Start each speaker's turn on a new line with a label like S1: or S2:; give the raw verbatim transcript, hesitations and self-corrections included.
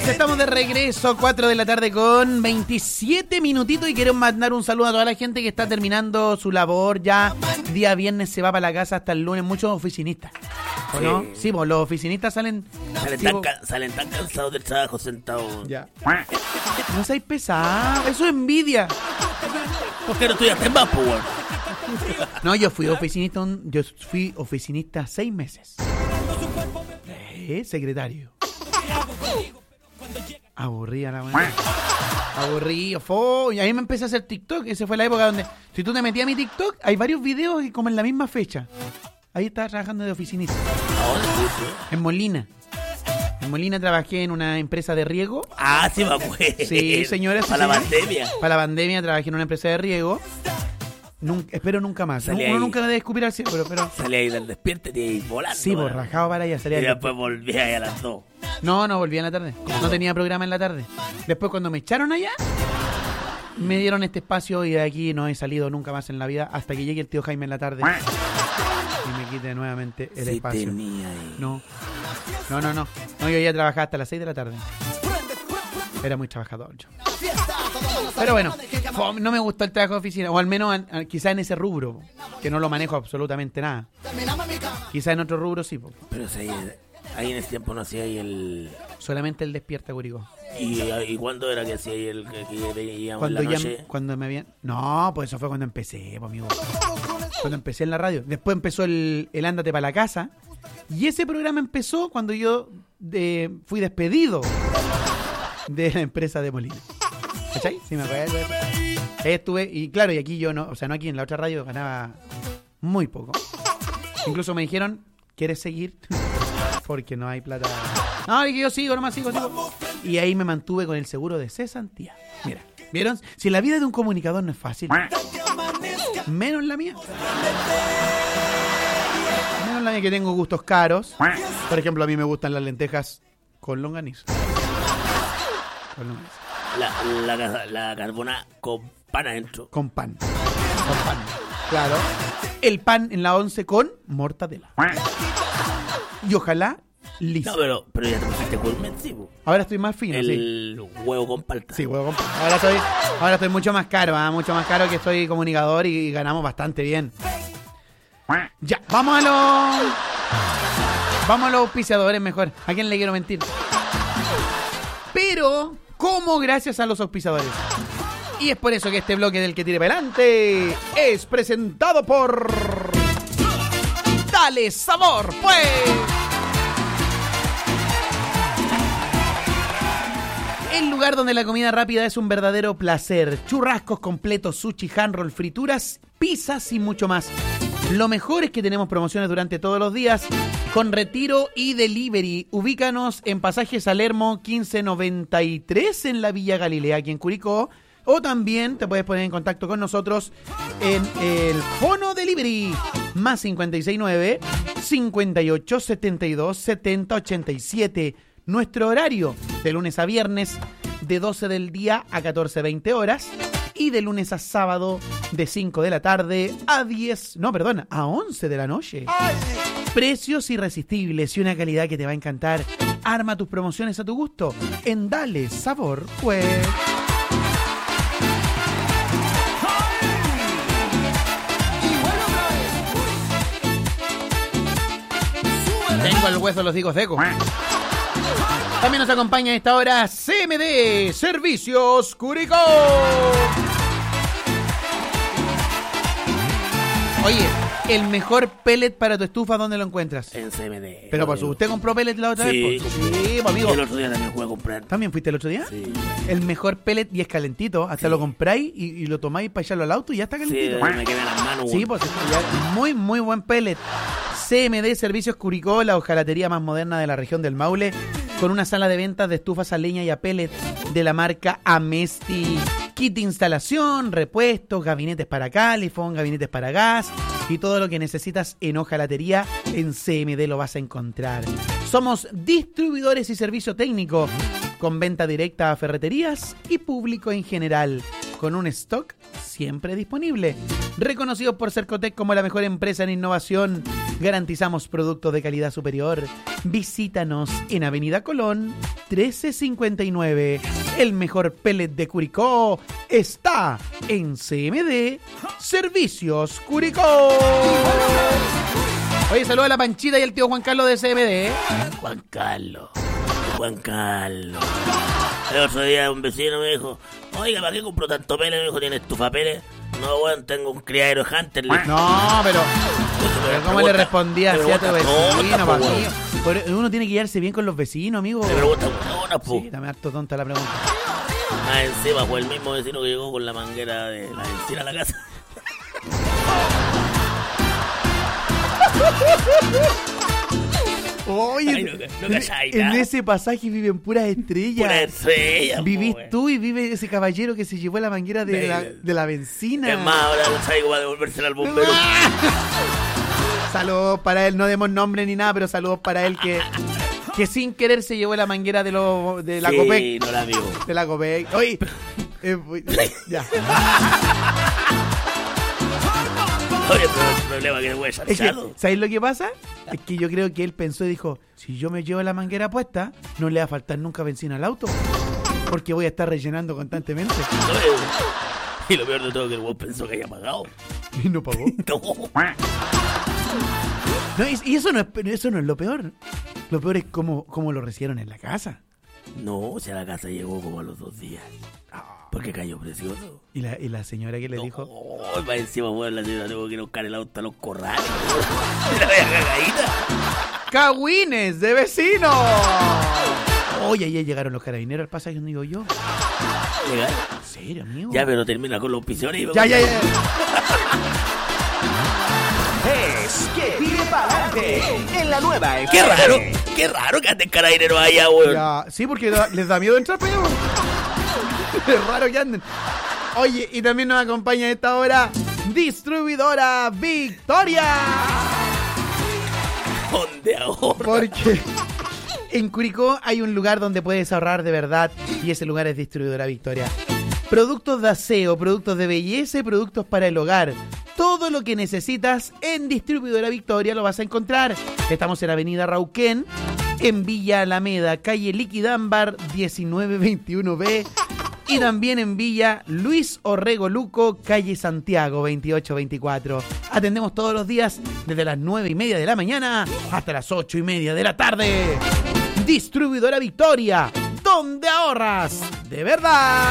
S1: Amigos, estamos de regreso, cuatro de la tarde con veintisiete minutitos y quiero mandar un saludo a toda la gente que está terminando su labor. Ya día viernes se va para la casa hasta el lunes, muchos oficinistas. ¿O sí. no? Sí, pues los oficinistas salen...
S2: Salen,
S1: sí,
S2: tan, ca- salen tan cansados del trabajo sentados.
S1: Ya. No seáis pesados, eso es envidia.
S2: ¿Por qué no estudiaste más, pues, weón?
S1: No, yo fui oficinista, un, yo fui oficinista seis meses. Eh, secretario. Aburrida la weá. Aburrido, fue. Y ahí me empecé a hacer TikTok. Esa fue la época donde, si tú te metías a mi TikTok, hay varios videos como en la misma fecha. Ahí estaba trabajando de oficinista.
S2: ¿Ahora sí?
S1: En Molina. En Molina trabajé en una empresa de riego.
S2: Ah, sí, me acuerdo.
S1: Sí, señores.
S2: Para la
S1: señores.
S2: pandemia.
S1: Para la pandemia trabajé en una empresa de riego. Nunca, espero nunca más.
S2: Salí
S1: Uno
S2: ahí.
S1: nunca debe escupir al cielo, pero... pero...
S2: Salí ahí del despierte y volando.
S1: Sí, pues
S2: weón.
S1: rajado para allá. Salía
S2: Y
S1: del-
S2: después volví ahí a las dos.
S1: No, no, volví en la tarde. No tenía programa en la tarde. Después cuando me echaron allá, me dieron este espacio y de aquí no he salido nunca más en la vida hasta que llegue el tío Jaime en la tarde y me quite nuevamente el
S2: Sí
S1: espacio.
S2: tenía ahí.
S1: No, no, no, no. No, yo ya trabajaba hasta las seis de la tarde. Era muy trabajador yo. Pero bueno, fue- no me gustó el trabajo de oficina, o al menos an- an- quizá en ese rubro, que no lo manejo absolutamente nada. Quizá en otro rubro sí, po.
S2: Pero sí, ahí en ese tiempo no hacía ahí el...
S1: Solamente el despierta Curicó.
S2: ¿Y, y cuándo era que hacía ahí el que, que veíamos en
S1: Cuando
S2: la
S1: ya,
S2: noche?
S1: cuando me habían... No, pues eso fue cuando empecé, pues, amigo. Cuando empecé en la radio. Después empezó el, el Ándate para la casa. Y ese programa empezó cuando yo de, fui despedido de la empresa de Molina. ¿Cachai? Sí, me acuerdo de eso. Ahí estuve, y claro, y aquí yo no, o sea, no aquí en la otra radio ganaba muy poco. Incluso me dijeron, ¿quieres seguir? Porque no hay plata. No, y que yo sigo, nomás sigo, sigo. Y ahí me mantuve con el seguro de cesantía. Mira, ¿vieron? Si la vida de un comunicador no es fácil, menos la mía. Menos la mía, que tengo gustos caros. Por ejemplo, a mí me gustan las lentejas con longaniza. Con longaniza.
S2: La, la, la carbona con pan adentro.
S1: Con pan. Con pan. Claro. El pan en la once con mortadela. Y ojalá listo.
S2: No, pero, pero ya te pusiste gourmet, sí, po.
S1: Ahora estoy más fino, sí.
S2: El huevo con palta.
S1: Sí, huevo con pan. Ahora estoy, ahora estoy mucho más caro, ¿eh? Mucho más caro, que soy comunicador y ganamos bastante bien. Ya, vamos a los... Vamos a los auspiciadores mejor. ¿A quién le quiero mentir? Pero, ¿cómo? Gracias a los auspiciadores. Y es por eso que este bloque del que tire para adelante es presentado por... Dale Sabor, pues. El lugar donde la comida rápida es un verdadero placer. Churrascos completos, sushi, handroll, frituras, pizzas y mucho más. Lo mejor es que tenemos promociones durante todos los días con retiro y delivery. Ubícanos en Pasaje Salermo quince noventa y tres en la Villa Galilea, aquí en Curicó. O también te puedes poner en contacto con nosotros en el Fono Delivery más cincuenta y seis nueve, cincuenta y ocho, setenta y dos, setenta, ochenta y siete. Nuestro horario de lunes a viernes de doce del día a catorce veinte horas y de lunes a sábado de cinco de la tarde a diez, no, perdón, a once de la noche. Precios irresistibles y una calidad que te va a encantar. Arma tus promociones a tu gusto en Dale Sabor, pues. Tengo el hueso de los higos secos. También nos acompaña a esta hora C M D Servicios Curicó. Oye, el mejor pellet para tu estufa, ¿dónde lo encuentras?
S2: En C M D.
S1: Pero por su, ¿usted compró pellet la otra
S2: Sí,
S1: vez? Pues?
S2: compré.
S1: Sí, pues, amigo.
S2: Y el otro día también fui a comprar.
S1: ¿También fuiste el otro día?
S2: Sí.
S1: El mejor pellet y es calentito. Hasta
S2: Sí.
S1: lo compráis y, y lo tomáis para echarlo al auto y ya está
S2: Sí,
S1: calentito.
S2: me quedé en las manos.
S1: Sí, pues ya, muy, muy buen pellet. C M D Servicios Curicó, la hojalatería más moderna de la región del Maule, con una sala de ventas de estufas a leña y a pellet de la marca Amesti. Kit de instalación, repuestos, gabinetes para calefón, gabinetes para gas y todo lo que necesitas en hojalatería en C M D lo vas a encontrar. Somos distribuidores y servicio técnico con venta directa a ferreterías y público en general, con un stock siempre disponible. Reconocidos por Cercotec como la mejor empresa en innovación, garantizamos productos de calidad superior. Visítanos en Avenida Colón trece cincuenta y nueve. El mejor pellet de Curicó está en C M D Servicios Curicó. Oye, saluda a la Panchita y al tío Juan Carlos de C M D. ¿eh?
S2: Juan Carlos, Juan Carlos. El otro día un vecino me dijo, oiga, ¿para qué compro tanto pele? Me dijo, ¿tienes estufa pele? No, weón, tengo un criadero Hunter.
S1: No, pero... pero ¿cómo le respondía así a tu vecino, pa' mí? Uno tiene que llevarse bien con los vecinos, amigo.
S2: Me pregunta una, po.
S1: Sí, dame harto tonta la pregunta.
S2: Ah, encima fue el mismo vecino que llegó con la manguera de la encina a la casa.
S1: Oye,
S2: Ay, no, no
S1: en, en ese pasaje viven puras estrellas.
S2: Puras estrellas.
S1: Vivís tú y vive ese caballero que se llevó la manguera de, de, la, de la benzina.
S2: Es más, ahora no sabe cómo va a devolvérsela al bombero.
S1: Saludos para él, no demos nombre ni nada, pero saludos para él que, que sin querer se llevó la manguera de, lo, de la
S2: sí,
S1: Copec.
S2: Sí, no la vio.
S1: De la Copec. Oye, eh, ya.
S2: Oye, pero el problema es que voy a echar
S1: es que, ¿sabéis lo que pasa? Es que yo creo que él pensó y dijo, si yo me llevo la manguera puesta, no le va a faltar nunca benzina al auto, porque voy a estar rellenando constantemente.
S2: Y lo peor de todo es que el weón pensó que había pagado.
S1: Y no pagó.
S2: No.
S1: No, y, y eso no es eso no es lo peor. Lo peor es cómo, cómo lo recibieron en la casa.
S2: No, o sea, la casa llegó como a los dos días. Porque cayó precioso.
S1: ¿Y la, y la señora qué le
S2: no,
S1: dijo?
S2: Oh, va encima, bueno, la señora tuvo que buscar el auto a los corrales. La vea cagadita.
S1: ¡Cagüines de vecinos! Oye, ya llegaron los carabineros al pasaje donde digo yo.
S2: ¿Llegaron?
S1: ¿En serio, amigo?
S2: Ya, pero termina con los pisones.
S1: Ya, ya, ya.
S3: Es que tire para adelante en la nueva.
S2: Qué raro, qué raro que anden carabineros allá, weón.
S1: Ya, sí, porque da, les da miedo entrar, pero es raro que anden. Oye, y también nos acompaña a esta hora Distribuidora Victoria.
S2: ¿Dónde ahorra?
S1: Porque en Curicó hay un lugar donde puedes ahorrar de verdad y ese lugar es Distribuidora Victoria. Productos de aseo, productos de belleza y productos para el hogar. Todo lo que necesitas en Distribuidora Victoria lo vas a encontrar. Estamos en Avenida Rauquén, en Villa Alameda, calle Liquidámbar diecinueve veintiuno B, y también en Villa Luis Orrego Luco, calle Santiago veintiocho veinticuatro. Atendemos todos los días desde las nueve y media de la mañana hasta las ocho y media de la tarde. Distribuidora Victoria, donde ahorras de verdad.